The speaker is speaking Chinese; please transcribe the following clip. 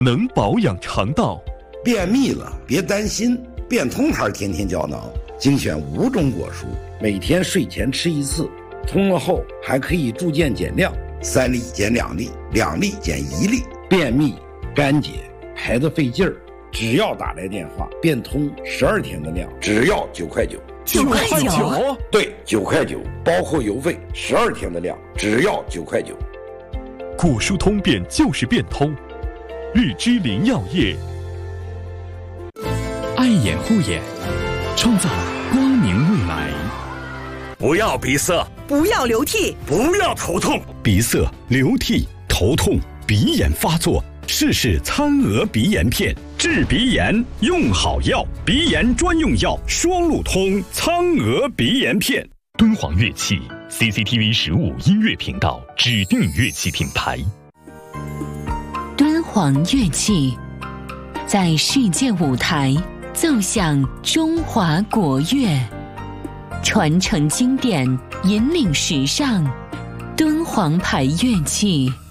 能保养肠道。 便秘了别担心，变通牌天天胶囊精选5种果蔬，每天睡前吃1次，通了后还可以助健减量，3粒减2粒，2粒减1粒。便秘、干结、排得费劲儿，只要打来电话，变通12天的量，只要9块9。 9块9？ 对，9块9，包括邮费，12天的量，只要9块9。 果蔬通便就是变通，日之林药业。 爱眼护眼，创造光明未来。 不要鼻塞， 不要流涕， 不要头痛。 鼻塞、流涕、头痛、鼻炎发作，试试餐鹅鼻炎片，治鼻炎用好药，鼻炎专用药双路通餐鹅鼻炎片。 敦煌乐器 CCTV 15音乐频道指定乐器品牌。 敦煌乐器在世界舞台奏响中华国乐，传承经典，引领时尚。敦煌牌乐器。